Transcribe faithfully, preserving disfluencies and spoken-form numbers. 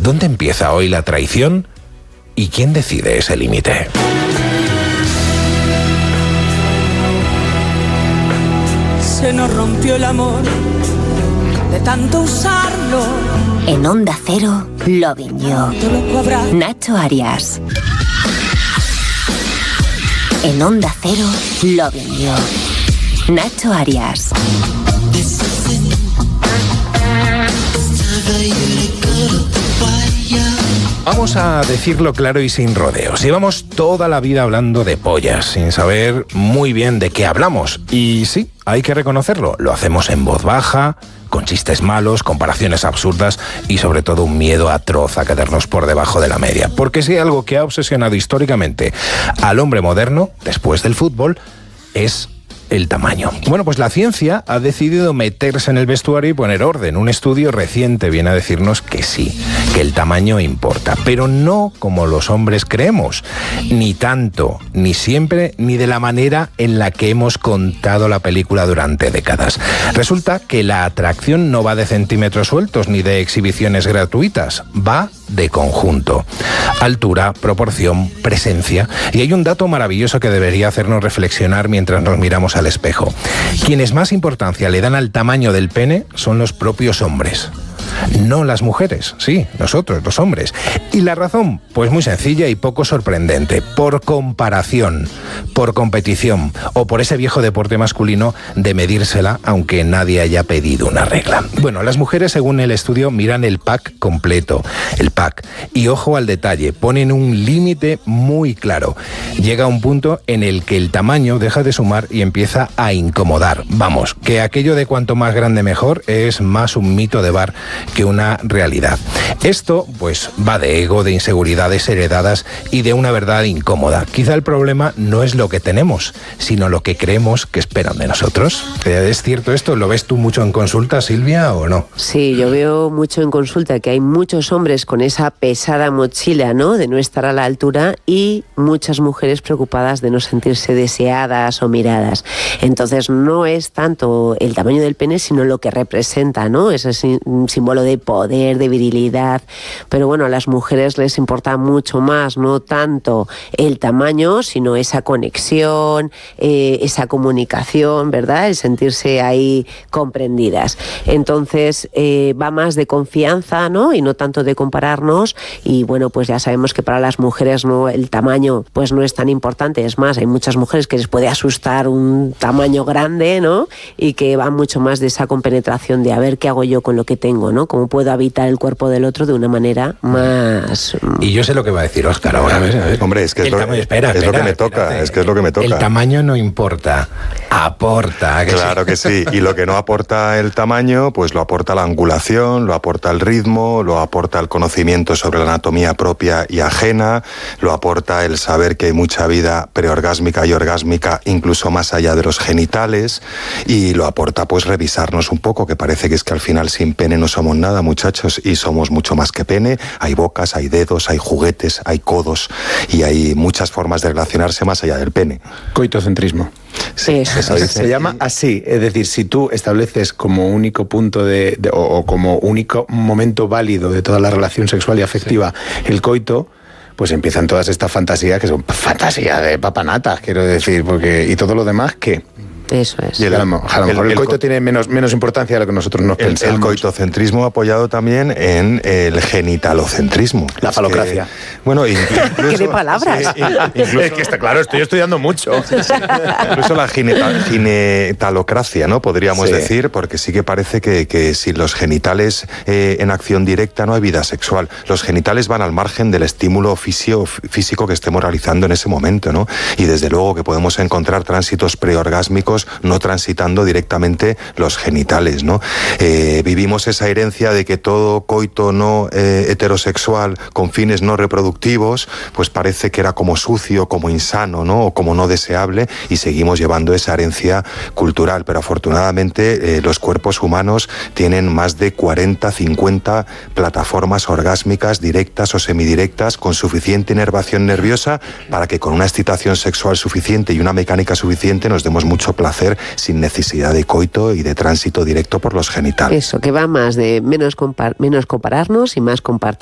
¿Dónde empieza hoy la traición? ¿Y quién decide ese límite? Se nos rompió el amor de tanto usarlo. En Onda Cero, Loving You. Nacho Arias. En Onda Cero, Loving You. Nacho Arias. Vamos a decirlo claro y sin rodeos. Llevamos toda la vida hablando de pollas, sin saber muy bien de qué hablamos. Y sí, hay que reconocerlo, lo hacemos en voz baja, con chistes malos, comparaciones absurdas y sobre todo un miedo atroz a quedarnos por debajo de la media. Porque si hay algo que ha obsesionado históricamente al hombre moderno, después del fútbol, es el tamaño. Bueno, pues la ciencia ha decidido meterse en el vestuario y poner orden. Un estudio reciente viene a decirnos que sí, que el tamaño importa, pero no como los hombres creemos, ni tanto, ni siempre, ni de la manera en la que hemos contado la película durante décadas. Resulta que la atracción no va de centímetros sueltos ni de exhibiciones gratuitas, va de conjunto. Altura, proporción, presencia. Y hay un dato maravilloso que debería hacernos reflexionar mientras nos miramos al espejo. Quienes más importancia le dan al tamaño del pene son los propios hombres. No las mujeres, sí, nosotros, los hombres. ¿Y la razón? Pues muy sencilla y poco sorprendente. Por comparación, por competición o por ese viejo deporte masculino de medírsela aunque nadie haya pedido una regla. Bueno, las mujeres, según el estudio, miran el pack completo, el pack. Y ojo al detalle, ponen un límite muy claro. Llega un punto en el que el tamaño deja de sumar y empieza a incomodar. Vamos, que aquello de cuanto más grande mejor es más un mito de bar que una realidad. Esto, pues, va de ego, de inseguridades heredadas y de una verdad incómoda. Quizá el problema no es lo que tenemos, sino lo que creemos que esperan de nosotros. ¿Es cierto esto? ¿Lo ves tú mucho en consulta, Silvia, o no? Sí, yo veo mucho en consulta que hay muchos hombres con esa pesada mochila, ¿no?, de no estar a la altura, y muchas mujeres preocupadas de no sentirse deseadas o miradas. Entonces, no es tanto el tamaño del pene, sino lo que representa, ¿no?, ese símbolo de poder, de virilidad. Pero bueno, a las mujeres les importa mucho más, no tanto el tamaño, sino esa conexión, eh, esa comunicación, ¿verdad?, el sentirse ahí comprendidas. Entonces, eh, va más de confianza, ¿no?, y no tanto de compararnos. Y bueno, pues ya sabemos que para las mujeres, no, el tamaño pues no es tan importante. Es más, hay muchas mujeres que les puede asustar un tamaño grande, ¿no?, y que va mucho más de esa compenetración de a ver qué hago yo con lo que tengo, ¿no? Cómo puedo habitar el cuerpo del otro de una manera más... Y yo sé lo que va a decir Óscar ahora. A ver, a ver. Hombre, es que es, lo, tamaño, espera, es espera, lo que me toca, espérate. es que es lo que me toca. El tamaño no importa, aporta. ¿Que claro sí? que sí, y lo que no aporta el tamaño, pues lo aporta la angulación, lo aporta el ritmo, lo aporta el conocimiento sobre la anatomía propia y ajena, lo aporta el saber que hay mucha vida preorgásmica y orgásmica incluso más allá de los genitales, y lo aporta pues revisarnos un poco, que parece que es que al final sin pene no somos nada, muchachos, y somos mucho más que pene. Hay bocas, hay dedos, hay juguetes, hay codos y hay muchas formas de relacionarse más allá del pene. Coitocentrismo. Sí, eso, eso dice. Se llama así, es decir, si tú estableces como único punto de, de o, o como único momento válido de toda la relación sexual y afectiva sí. el coito, pues empiezan todas estas fantasías que son fantasías de papanatas, quiero decir, porque y todo lo demás, ¿qué? Eso es. Y el, a lo mejor el, el, el coito el, tiene menos, menos importancia de lo que nosotros nos el, pensamos. El coitocentrismo apoyado también en el genitalocentrismo. La es falocracia. Que, bueno, incluso... ¿Qué de palabras? Sí, incluso, es que está claro, estoy estudiando mucho. Sí, sí. Incluso la genita, genitalocracia, ¿no? Podríamos sí. decir, porque sí que parece que, que sin los genitales eh, en acción directa no hay vida sexual. Los genitales van al margen del estímulo fisio, físico que estemos realizando en ese momento, ¿no? Y desde luego que podemos encontrar tránsitos preorgásmicos no transitando directamente los genitales, ¿no? Eh, vivimos esa herencia de que todo coito no eh, heterosexual con fines no reproductivos, pues parece que era como sucio, como insano, ¿no? O como no deseable, y seguimos llevando esa herencia cultural. Pero afortunadamente eh, los cuerpos humanos tienen más de cuarenta, cincuenta plataformas orgásmicas directas o semidirectas con suficiente inervación nerviosa para que con una excitación sexual suficiente y una mecánica suficiente nos demos mucho placer sin necesidad de coito y de tránsito directo por los genitales. Eso, que va más de menos, compar- menos compararnos y más compartir.